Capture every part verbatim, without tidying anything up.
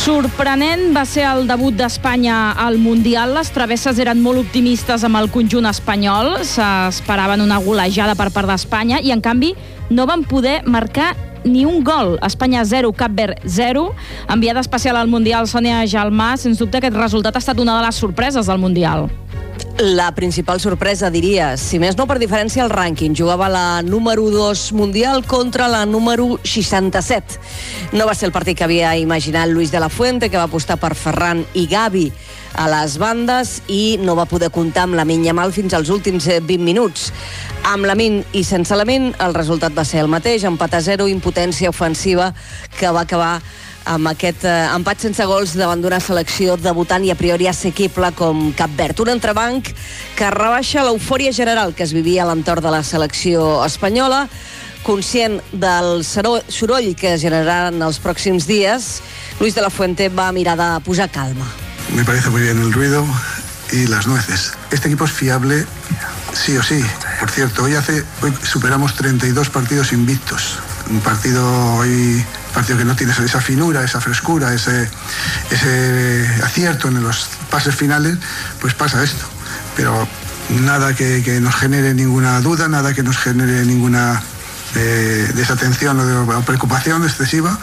Sorprenent va ser el debut d'Espanya al Mundial. Les travesses eren molt optimistes amb el conjunt espanyol. S'esperaven una golejada per part d'Espanya i, en canvi, no van poder marcar ni un gol. Espanya zero, Cap Verd zero. Enviada especial al Mundial, Sònia Gelmà. Sens dubte, aquest resultat ha estat una de les sorpreses del Mundial. La principal sorpresa, diria, si més no per diferència al rànquing. Jugava la número dos mundial contra la número seixanta-set. No va ser el partit que havia imaginat Luis de la Fuente, que va apostar per Ferran i Gavi a les bandes i no va poder comptar amb Lamine Yamal fins als últims vint minuts. Amb Lamine i sense Lamine, el resultat va ser el mateix, empat a zero, impotència ofensiva que va acabar amb aquest eh, empat sense gols davant d'una selecció debutant i a priori assequible com Cap Verd. Un entrebanc que rebaixa l'eufòria general que es vivia a l'entorn de la selecció espanyola. Conscient del soroll que generaran els pròxims dies, Luis de la Fuente va mirar de posar calma. Me parece muy bien el ruido y las nueces. Este equipo es fiable sí o sí. Por cierto, hoy, hace, hoy superamos treinta y dos partidos invictos. Un partido hoy... partido que no tiene esa finura, esa frescura, ese, ese acierto en los pases finales, pues pasa esto. Pero nada que, que nos genere ninguna duda, nada que nos genere ninguna eh, desatención o, de, o preocupación excesiva.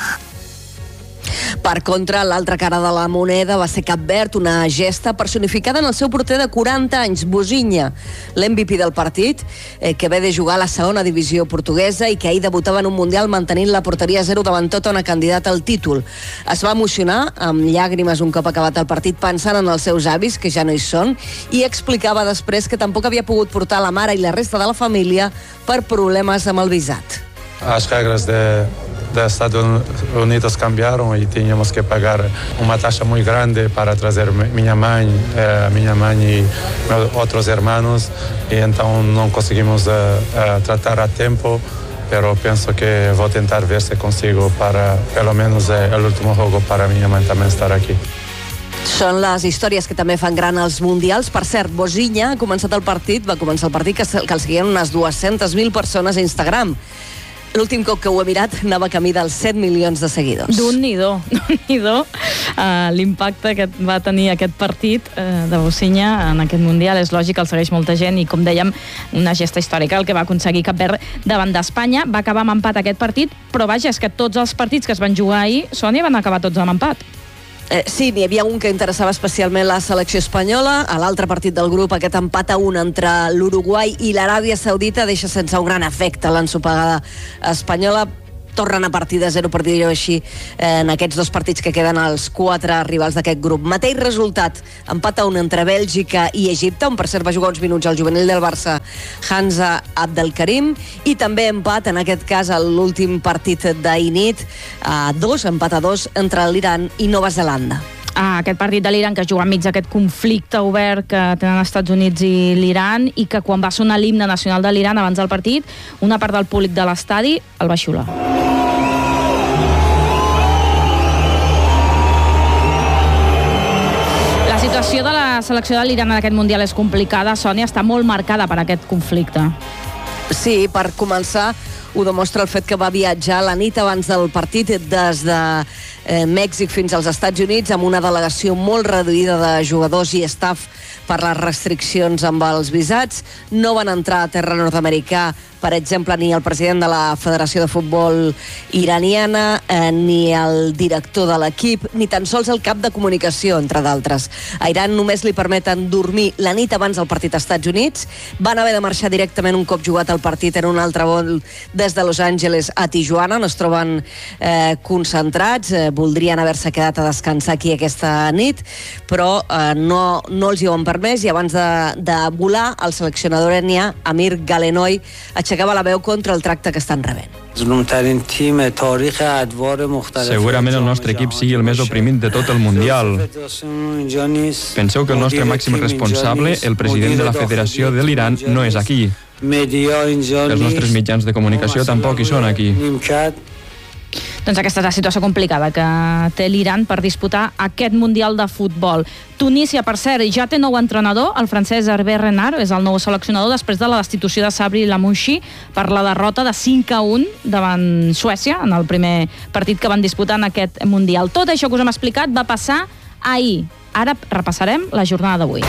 Per contra, l'altra cara de la moneda va ser Cap Verd, una gesta personificada en el seu porter de quaranta anys, Bozinha, l'M V P del partit, eh, que ve de jugar a la segona divisió portuguesa i que ahir debutava en un Mundial mantenint la porteria a zero davant tota una candidata al títol. Es va emocionar amb llàgrimes un cop acabat el partit pensant en els seus avis, que ja no hi són, i explicava després que tampoc havia pogut portar la mare i la resta de la família per problemes amb el visat. As regras de... de Estados Unidos cambiaron y teníamos que pagar una tasa muy grande para traer minha mãe, eh, minha mãe y otros hermanos, y entonces no conseguimos eh, eh, tratar a tiempo, pero pienso que voy a intentar ver si consigo para, pelo menos eh, el último juego para minha mãe también estar aquí. Són les històries que també fan gran els mundials. Per cert, Bozinha ha començat el partit, va començar el partit que, que el seguien unes dues-centes mil persones a Instagram. L'últim cop que ho he mirat anava camí dels set milions de seguidors. D'un-n'hi-do, d'un-n'hi-do uh, l'impacte que va tenir aquest partit uh, de Bozinha en aquest Mundial. És lògic, el segueix molta gent i, com dèiem, una gesta històrica, el que va aconseguir Cap Verd davant d'Espanya. Va acabar amb empat aquest partit, però vaja, és que tots els partits que es van jugar ahir, Sònia, van acabar tots amb empat. Eh, sí, n'hi havia un que interessava especialment la selecció espanyola. A l'altre partit del grup, aquest empat a un entre l'Uruguai i l'Aràbia Saudita deixa sense un gran efecte l'ensopegada espanyola. Tornen a partir de zero, per dir-ho així, en aquests dos partits que queden els quatre rivals d'aquest grup. Mateix resultat, empat a un entre Bèlgica i Egipte, on per cert va jugar uns minuts al juvenil del Barça, Hamza Abdelkarim, i també empat, en aquest cas, a l'últim partit d'ahir nit, a dos, empat a dos, entre l'Iran i Nova Zelanda. Ah, aquest partit de l'Iran que es juga enmig d'aquest conflicte obert que tenen els Estats Units i l'Iran, i que quan va sonar l'himne nacional de l'Iran abans del partit, una part del públic de l'estadi el va xiular. La situació de la selecció de l'Iran en aquest Mundial és complicada, Sònia, està molt marcada per aquest conflicte. Sí, per començar, ho demostra el fet que va viatjar la nit abans del partit des de eh, Mèxic fins als Estats Units amb una delegació molt reduïda de jugadors i staff per les restriccions amb els visats. No van entrar a terra nord-americà, per exemple, ni el president de la Federació de Futbol iraniana, eh, ni el director de l'equip, ni tan sols el cap de comunicació, entre d'altres. A Iran només li permeten dormir la nit abans del partit als Estats Units. Van haver de marxar directament un cop jugat el partit en un altre vol des de Los Angeles a Tijuana, on es troben eh, concentrats. Eh, voldrien haver-se quedat a descansar aquí aquesta nit, però eh, no, no els hi ho han permès, i abans de, de volar, el seleccionador iranià, Amir Galenoy, aixecava la veu contra el tracte que estan rebent. Segurament el nostre equip sigui el més oprimit de tot el Mundial. Penseu que el nostre màxim responsable, el president de la Federació de l'Iran, no és aquí. Els nostres mitjans de comunicació tampoc hi són aquí. Doncs aquesta és la situació complicada que té l'Iran per disputar aquest Mundial de Futbol. Tunísia, per cert, ja té nou entrenador. El francès Hervé Renard és el nou seleccionador després de la destitució de Sabri Lamouchi per la derrota de cinc a un davant Suècia en el primer partit que van disputar en aquest Mundial. Tot això que us hem explicat va passar ahir. Ara repassarem la jornada d'avui.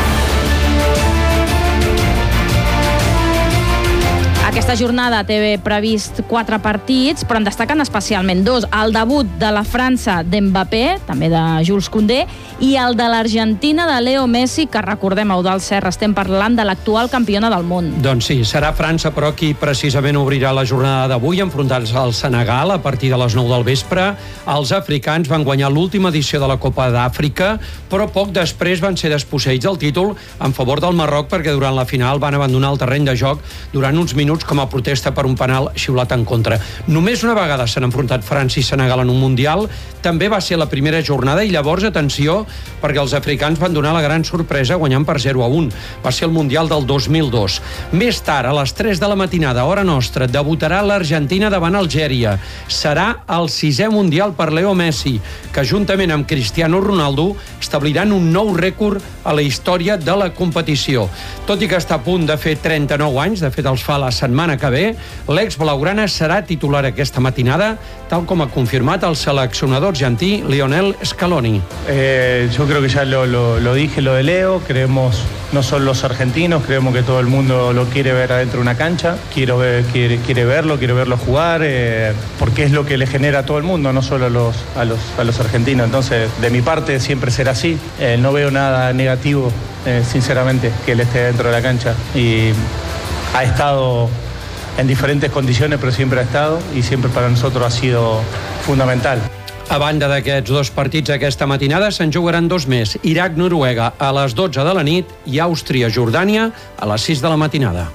Aquesta jornada té previst quatre partits, però en destaquen especialment dos. El debut de la França d'Mbappé, també de Jules Koundé, i el de l'Argentina de Leo Messi, que recordem, Eudald Serra, estem parlant de l'actual campiona del món. Doncs sí, serà França, però qui precisament obrirà la jornada d'avui, enfrontant-se al Senegal a partir de les nou del vespre. Els africans van guanyar l'última edició de la Copa d'Àfrica, però poc després van ser desposseïts del títol en favor del Marroc, perquè durant la final van abandonar el terreny de joc durant uns minuts com a protesta per un penal xiulat en contra. Només una vegada s'han enfrontat França i Senegal en un Mundial, també va ser la primera jornada, i llavors, atenció, perquè els africans van donar la gran sorpresa guanyant per zero a un. Va ser el Mundial del dos mil dos. Més tard, a les tres de la matinada, hora nostra, debutarà l'Argentina davant Algèria. Serà el sisè Mundial per Leo Messi, que juntament amb Cristiano Ronaldo establiran un nou rècord a la història de la competició. Tot i que està a punt de fer trenta-nou anys, de fet els fa la setmana que ve, l'ex-blaugrana serà titular aquesta matinada, tal com ha confirmat el seleccionador argentí Lionel Scaloni. Eh, yo creo que ya lo, lo, lo dije, lo de Leo, creemos, no solo los argentinos, creemos que todo el mundo lo quiere ver adentro de una cancha, quiero ver, quiere, quiere verlo, quiere verlo jugar, eh, porque es lo que le genera a todo el mundo, no solo a los, a los, a los argentinos. Entonces, de mi parte siempre será así, eh, no veo nada negativo, eh, sinceramente, que él esté dentro de la cancha, y ha estado en diferentes condiciones, pero siempre ha estado, y siempre para nosotros ha sido fundamental. A banda d'aquests dos partits aquesta matinada, se'n jugaran dos més. Iraq-Noruega a les dotze de la nit i Àustria-Jordània a les sis de la matinada.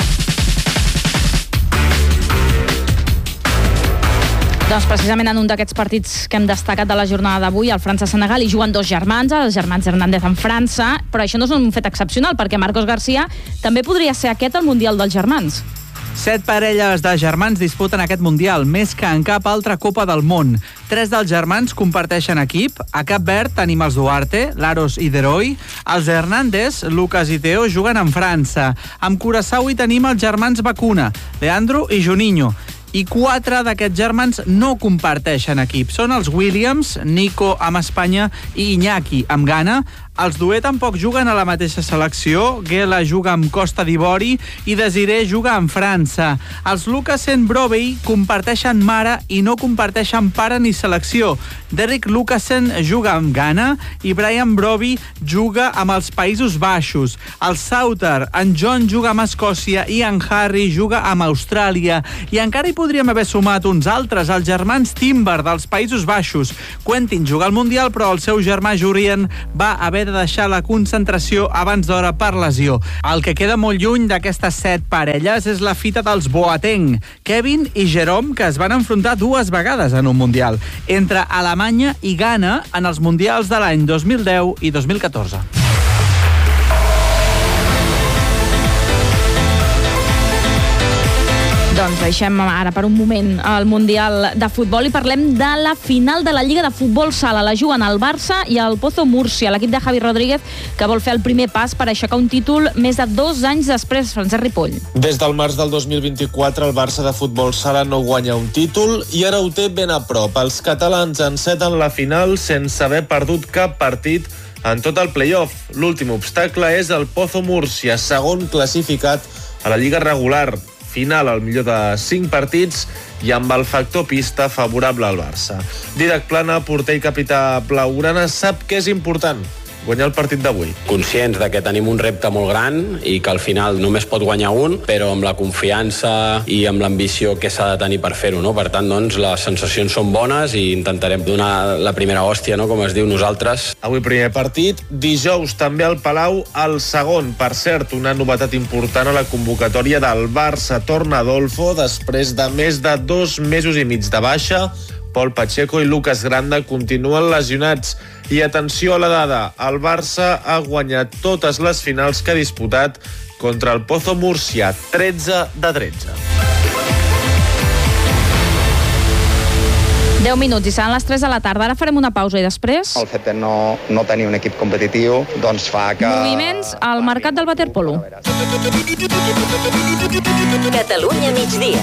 Doncs precisament en un d'aquests partits que hem destacat de la jornada d'avui, el França-Senegal, hi juguen dos germans, els germans Hernández en França, però això no és un fet excepcional, perquè Marcos García també podria ser aquest el Mundial dels germans. Set parelles de germans disputen aquest Mundial, més que en cap altra Copa del món. Tres dels germans comparteixen equip. A Cap Verd tenim els Duarte, Laros i Deroi. Els Hernández, Lucas i Teo, juguen en França. Amb Curaçao hi tenim els germans Bacuna, Leandro i Juninho. I quatre d'aquests germans no comparteixen equip. Són els Williams, Nico amb Espanya i Iñaki amb Ghana. Els Dué tampoc juguen a la mateixa selecció. Gela juga amb Costa d'Ivori i Desiré juga amb França. Els Lucasen Brovey comparteixen mare i no comparteixen pare ni selecció. Derrick Lucasen juga amb Ghana i Brian Brovey juga amb els Països Baixos. El Souter, en John juga amb Escòcia i en Harry juga amb Austràlia. I encara hi podríem haver sumat uns altres, els germans Timber dels Països Baixos. Quentin juga al Mundial, però el seu germà Jurien va haver de deixar la concentració abans d'hora per lesió. El que queda molt lluny d'aquestes set parelles és la fita dels Boateng, Kevin i Jerome, que es van enfrontar dues vegades en un Mundial, entre Alemanya i Ghana en els Mundials de l'any dos mil deu i dos mil catorze. Doncs deixem ara per un moment el Mundial de Futbol i parlem de la final de la Lliga de Futbol Sala. La juguen el Barça i el Pozo Múrcia, l'equip de Javi Rodríguez, que vol fer el primer pas per aixecar un títol més de dos anys després. Francesc Ripoll. Des del març del dos mil vint-i-quatre, el Barça de Futbol Sala no guanya un títol i ara ho té ben a prop. Els catalans enceten la final sense haver perdut cap partit en tot el play-off. L'últim obstacle és el Pozo Múrcia, segon classificat a la Lliga regular. Final al millor de cinc partits i amb el factor pista favorable al Barça. Dídac Plana, porter i capità blaugrana, sap que és important guanyar el partit d'avui. Conscients de que tenim un repte molt gran i que al final només pot guanyar un, però amb la confiança i amb l'ambició que s'ha de tenir per fer-ho, no? Per tant, doncs, les sensacions són bones i intentarem donar la primera hòstia, no? Com es diu nosaltres. Avui primer partit, dijous també al Palau, el segon. Per cert, una novetat important a la convocatòria del Barça. Torna Adolfo després de més de dos mesos i mig de baixa. Pol Pacheco i Lucas Granda continuen lesionats. I atenció a la dada, el Barça ha guanyat totes les finals que ha disputat contra el Pozo Múrcia, tretze de tretze. deu minuts i seran les tres de la tarda. Ara farem una pausa i després... El fet de no, no tenir un equip competitiu doncs fa que... Moviments al mercat del waterpolo. Catalunya migdia.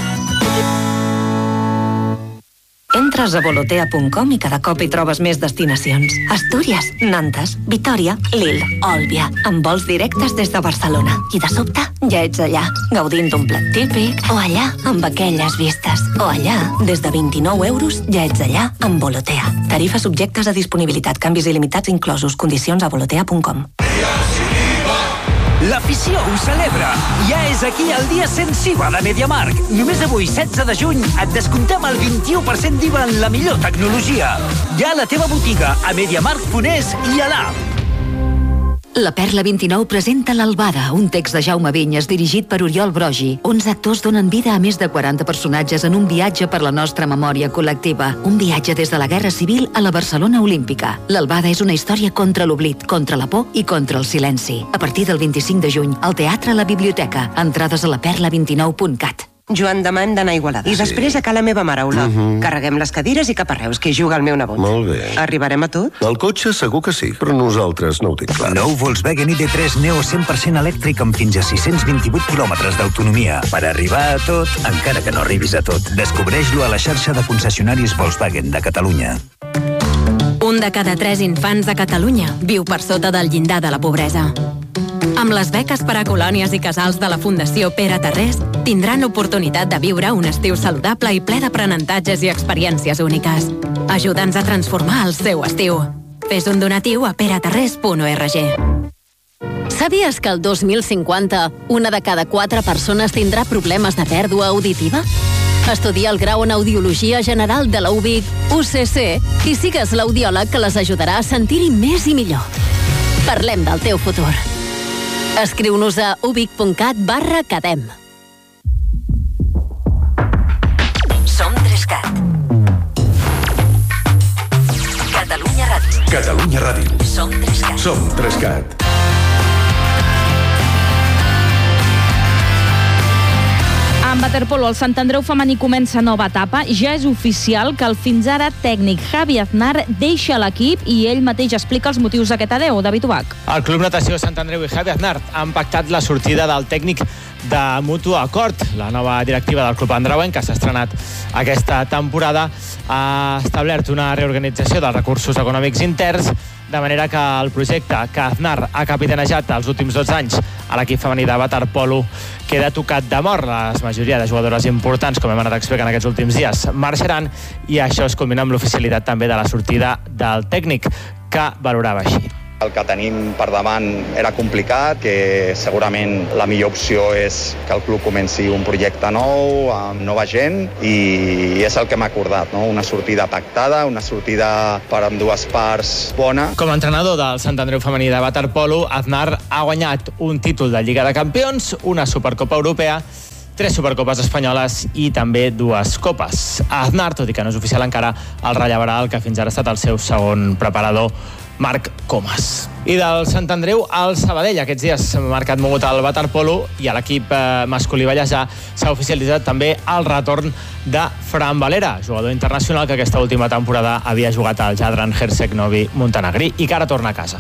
Entres a volotea punt com i cada cop hi trobes més destinacions. Astúries, Nantes, Vitòria, Lille, Òlbia, amb vols directes des de Barcelona. I de sobte ja ets allà, gaudint d'un plat típic, o allà, amb aquelles vistes, o allà, des de vint-i-nou euros, ja ets allà, amb Volotea. Tarifes subjectes a disponibilitat, canvis il·limitats inclosos, condicions a volotea punt com. L'afició ho celebra. Ja és aquí el dia sense I V A de MediaMarkt. Només avui, setze de juny, et descomptem el vint-i-u per cent d'I V A en la millor tecnologia. Ja a la teva botiga, a mediamarkt punt es i a l'app. La Perla vint-i-nou presenta l'Albada, un text de Jaume Vinyes dirigit per Oriol Brogi. Onze actors donen vida a més de quaranta personatges en un viatge per la nostra memòria col·lectiva. Un viatge des de la Guerra Civil a la Barcelona Olímpica. L'Albada és una història contra l'oblit, contra la por i contra el silenci. A partir del vint-i-cinc de juny, al Teatre a la Biblioteca. Entrades a la perla vint nou punt cat. Joan, demà hem d'anar a Igualada. I després a Cala Meva Mare, Olà. Mhm. Carreguem les cadires i cap a Reus, que hi juga el meu nebot. Molt bé. Arribarem a tot? El cotxe segur que sí, però nosaltres no ho tinc clar. Nou Volkswagen I D tres Neo cent per cent elèctric amb fins a sis-cents vint-i-vuit quilòmetres d'autonomia. Per arribar a tot, encara que no arribis a tot. Descobreix-lo a la xarxa de concessionaris Volkswagen de Catalunya. Un de cada tres infants de Catalunya viu per sota del llindar de la pobresa. Amb les beques per a colònies i casals de la Fundació Pere Tarrés, tindran l'oportunitat de viure un estiu saludable i ple d'aprenentatges i experiències úniques. Ajuda'ns a transformar el seu estiu. Fes un donatiu a peretarrés punt org. Sabies que el dos mil cinquanta una de cada quatre persones tindrà problemes de pèrdua auditiva? Estudia el grau en Audiologia General de la U B I C U C C i sigues l'audiòleg que les ajudarà a sentir-hi més i millor. Parlem del teu futur. Escriu-nos a ubic.cat barra cadem. Som Trescat. Catalunya Ràdio. Catalunya Ràdio. Som Trescat. Som Trescat. En waterpolo, el Sant Andreu femení comença nova etapa. Ja és oficial que el fins ara tècnic Javi Aznar deixa l'equip i ell mateix explica els motius d'aquest adeu. David Ubach. El Club Natació Sant Andreu i Javi Aznar han pactat la sortida del tècnic de mutu acord. La nova directiva del Club Andreuenc, que s'ha estrenat aquesta temporada, ha establert una reorganització dels recursos econòmics interns, de manera que el projecte que Aznar ha capitanejat els últims dotze anys a l'equip femení de waterpolo queda tocat de mort. La majoria de jugadores importants, com hem anat explicant aquests últims dies, marxaran, i això es combina amb l'oficialitat també de la sortida del tècnic, que valorava així. El que tenim per davant era complicat, que segurament la millor opció és que el club comenci un projecte nou, amb nova gent, i és el que hem acordat, no? Una sortida pactada, una sortida per amb dues parts bona. Com a entrenador del Sant Andreu femení de waterpolo, Aznar ha guanyat un títol de Lliga de Campions, una Supercopa Europea, tres Supercopes espanyoles i també dues copes. Aznar, tot i que no és oficial encara, el rellevarà el que fins ara ha estat el seu segon preparador, Marc Comas. I del Sant Andreu al Sabadell. Aquests dies s'ha marcat mogut al waterpolo i a l'equip eh, masculí ballesà s'ha oficialitzat també el retorn de Fran Valera, jugador internacional que aquesta última temporada havia jugat al Jadran Hersek Novi Montenegrí i que ara torna a casa.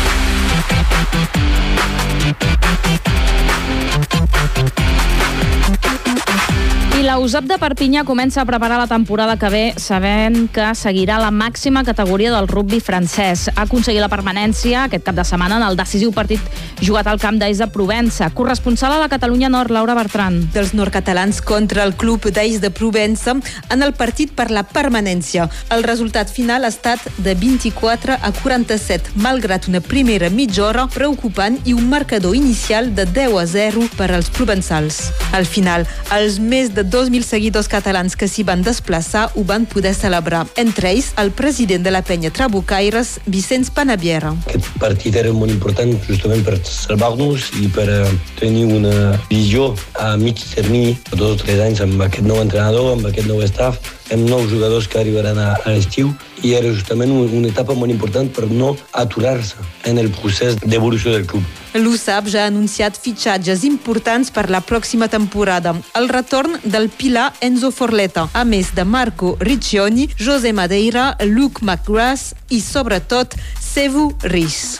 I la U S A P de Perpinyà comença a preparar la temporada que ve, sabent que seguirà la màxima categoria del rugbi francès. Ha aconseguit la permanència aquest cap de setmana en el decisiu partit jugat al camp d'Ais de Provença. Corresponsal a la Catalunya Nord, Laura Bertran. Dels nord-catalans contra el club d'Ais de Provença en el partit per la permanència. El resultat final ha estat de vint-i-quatre a quaranta-set, malgrat una primera mitja hora preocupant i un marcador inicial de deu a zero per als provençals. Al final, els més de dos mil seguidors catalans que s'hi van desplaçar ho van poder celebrar. Entre ells, el president de la penya Trabucaires, Vicenç Panaviera. Aquest partit era molt important justament per salvar-nos i per tenir una visió a mig termini, dos o tres anys amb aquest nou entrenador, amb aquest nou staff, amb nous jugadors que arribaran a, a l'estiu i era justament una etapa molt important per no aturar-se en el procés d'evolució del club. L'U S A P ja ha anunciat fitxatges importants per la pròxima temporada. El retorn del pilar Enzo Forleta, a més de Marco Riccioni, José Madeira, Luke McGrath i, sobretot, Sevu Riis.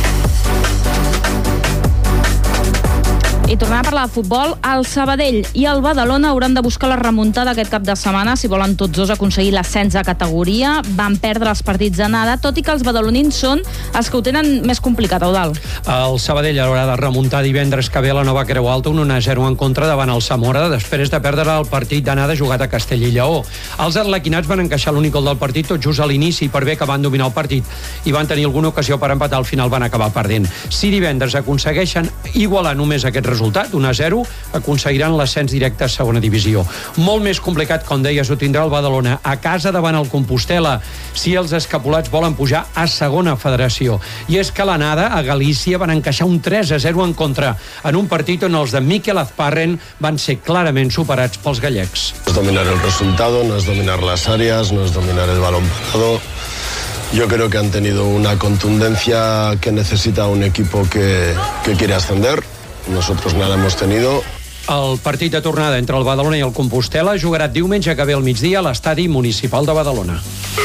I tornem a parlar de futbol, el Sabadell i el Badalona hauran de buscar la remuntada aquest cap de setmana si volen tots dos aconseguir l'ascens a categoria. Van perdre els partits d'anada, tot i que els badalonins són els que ho tenen més complicat, Eudald. El Sabadell haurà de remuntar divendres que ve a la Nova Creu Alta un un a zero en contra davant el Zamora després de perdre el partit d'anada jugat a Castell i Lleó. Els arlequinats van encaixar l'únic gol del partit tot just a l'inici, per bé que van dominar el partit i van tenir alguna ocasió per empatar, al final van acabar perdent. Si divendres aconsegueixen igualar només aquest resultat, un a zero, aconseguiran l'ascens directe a segona divisió. Molt més complicat, com deies, ho tindrà el Badalona a casa davant el Compostela si els escapulats volen pujar a segona federació. I és que a l'anada a Galícia van encaixar un tres a zero en contra en un partit on els de Mikel Azparren van ser clarament superats pels gallecs. No es dominar el resultado, no es dominar las áreas, no es dominar el balón parado. Yo creo que han tenido una contundencia que necesita un equipo que, que quiere ascender. Nosotros nada hemos tenido. El partit de tornada entre el Badalona i el Compostela jugarà diumenge que ve al migdia a l'estadi municipal de Badalona.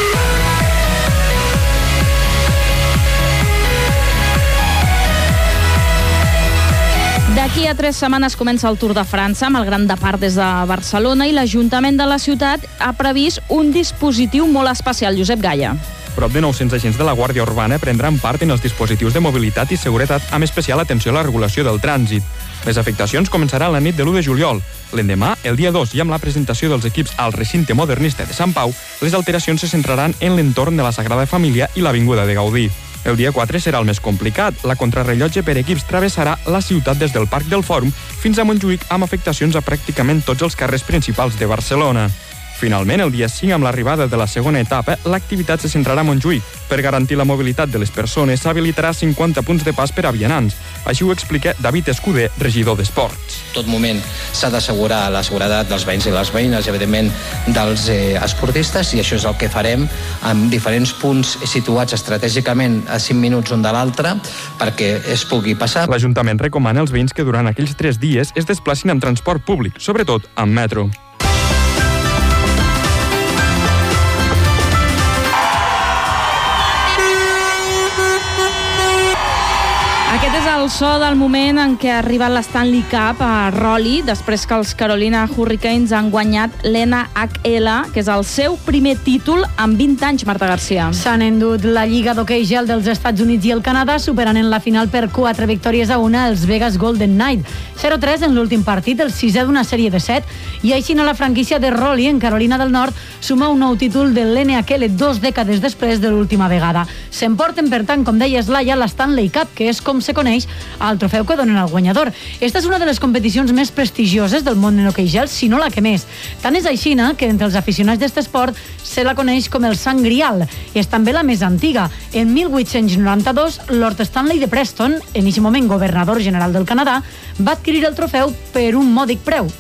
D'aquí a tres setmanes comença el Tour de França amb el Gran Depart des de Barcelona i l'Ajuntament de la ciutat ha previst un dispositiu molt especial. Josep Gaya. Prop de nou-cents agents de la Guàrdia Urbana prendran part en els dispositius de mobilitat i seguretat amb especial atenció a la regulació del trànsit. Les afectacions començaran la nit de l'u de juliol. L'endemà, el dia dos, i amb la presentació dels equips al recinte modernista de Sant Pau, les alteracions se centraran en l'entorn de la Sagrada Família i l'Avinguda de Gaudí. El dia quatre serà el més complicat. La contrarrellotge per equips travessarà la ciutat des del Parc del Fòrum fins a Montjuïc amb afectacions a pràcticament tots els carrers principals de Barcelona. Finalment, el dia cinc, amb l'arribada de la segona etapa, l'activitat se centrarà a Montjuïc. Per garantir la mobilitat de les persones, s'habilitarà cinquanta punts de pas per a vianants. Així ho explica David Escuder, regidor d'Esports. Tot moment s'ha d'assegurar la seguretat dels veïns i les veïnes, evidentment dels eh, esportistes, i això és el que farem amb diferents punts situats estratègicament a cinc minuts un de l'altre perquè es pugui passar. L'Ajuntament recomana als veïns que durant aquells tres dies es desplacin en transport públic, sobretot amb metro. Aquest és el so del moment en què ha arribat l'Stanley Cup a Raleigh, després que els Carolina Hurricanes han guanyat l'N H L, que és el seu primer títol en vint anys, Marta Garcia. S'han endut la Lliga d'Hoquei Gel dels Estats Units i el Canadà, superant en la final per quatre victòries a una els Vegas Golden Knight. zero a tres en l'últim partit, el sisè d'una sèrie de set, i així la franquícia de Raleigh, en Carolina del Nord, suma un nou títol de l'N H L dos dècades després de l'última vegada. S'emporten, per tant, com deies, Laia, l'Stanley Cup, que és com se coneix el trofeu que donen al guanyador. Esta és una de les competicions més prestigioses del món en hoquei gel, si no la que més. Tant és així que entre els aficionats d'aquest esport se la coneix com el Sant Grial. És també la més antiga. En mil vuit-cents noranta-dos, Lord Stanley de Preston, en aquest moment governador general del Canadà, va adquirir el trofeu per un mòdic preu,